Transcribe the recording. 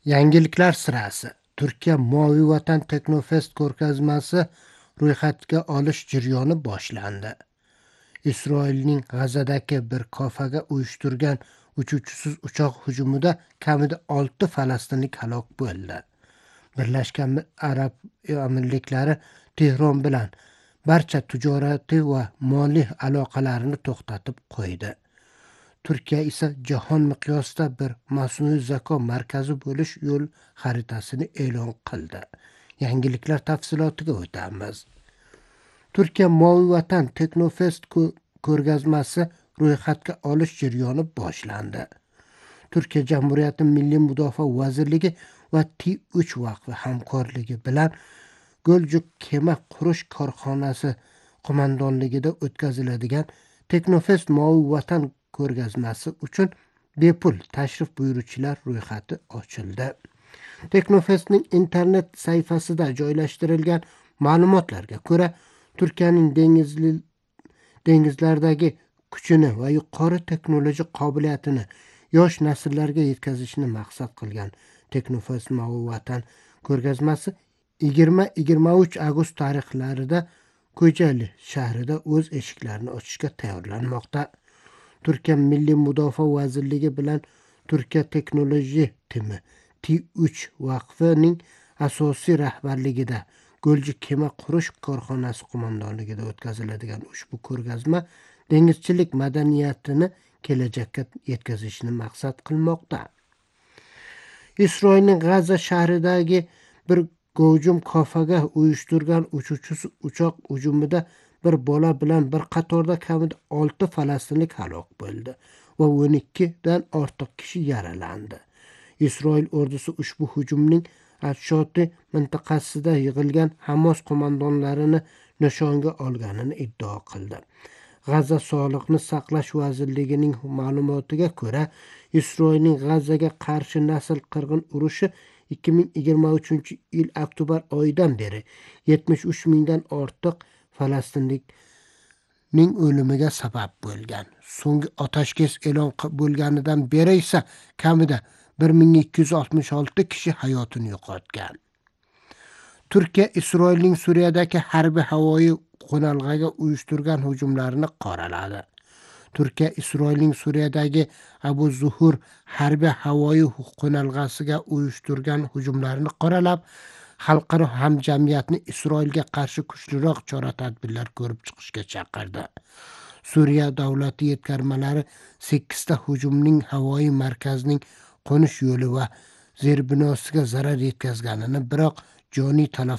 Yangiliklar sirasi. Turkiya Moviy Vatan Teknofest ko'rgazmasi ro'yxatga olish jarayoni boshlandi. Isroilning G'azadagi bir kafaga uyushtirgan uchuvchisiz uchoq hujumida kamida 6 falastinlik halok bo'ldi. Birlashgan Arab Amirliklari Tehron bilan barcha tijoriy va moliy aloqalarini to'xtatib qo'ydi. Turkiya esa jahon miqyosida bir mas'uliy zako markazi bo'lish yo'l xaritasini e'lon qildi. Yangiliklar tafsilotiga o'tamiz. Turkiya Moviy Vatan Teknofest ko'rgazmasi ro'yxatga olish jarayoni boshlandi. Turkiya Jamhuriyati Milliy mudofaa vazirligi va T3 vaqfi hamkorligi bilan Gölcük kema qurish korxonasi qo'mondonligida o'tkaziladigan Teknofest Moviy Vatan ko'rgazmasi uchun bepul tashrif buyuruvchilar ro'yxati ochildi. Teknofestning internet sayfasida joylashtirilgan ma'lumotlarga ko'ra, Turkiyaning dengizlardagi kuchini va yuqori texnologik qobiliyatini yosh nasllarga yetkazishni maqsad qilgan Teknofest Moviy Vatan ko'rgazmasi 20-23 avgust tarixlarida Ko'jali shahrida o'z eshiklarini ochishga tayyorlanmoqda. Turkiya Milliy mudofaa vazirligi bilan Turkiya Teknologiya timi T3 vaqfining asosiy rahbarligida Gölcük kema qurish korxonasi qo'mondonligida o'tkaziladigan ushbu ko'rgazma dengizchilik madaniyatini kelajakka yetkazishni maqsad qilmoqda. Isroilning G'aza shahridagi bir hujum kafaga uyushtirgan uchuvchisiz uchoq hujumida bir bola bilan bir qatorda kamida 6 falastinlik halok bo'ldi va 12 dan ortiq kishi yaralandi. Isroil ordusi ushbu hujumning Al-Shoti mintaqasida yig'ilgan Hamas qo'mondonlarini nishonga olganini iddao qildi. G'aza Sog'liqni saqlash vazirligining ma'lumotiga ko'ra, Isroilning G'azaga qarshi nasl qirg'in urushi 2023-yil oktyabr oyidan beri 73 mingdan ortiq falastinlikning o'limiga sabab bo'lgan. So'nggi otashkes e'lon bo'lganidan beri esa kamida 1266 kishi hayotini yo'qotgan. Turkiya Isroilning Suriyadagi harbiy havoyi qo'nalg'aga uyushtirgan hujumlarini qoraladi. Turkiya Isroilning Suriyadagi Abu Zuhur harbiy havoyi qo'nalg'asiga uyushtirgan hujumlarini qoralab, xalqaro hamjamiyatni Isroilga qarshi kuchliroq chora-tadbirlar ko'rib chiqishga chaqirdi. Suriya davlati yetkazmalari 8 ta hujumning havoyi markazining qo'nish yo'li va zerbinosiga zarar yetkazganini, biroq joniy talafot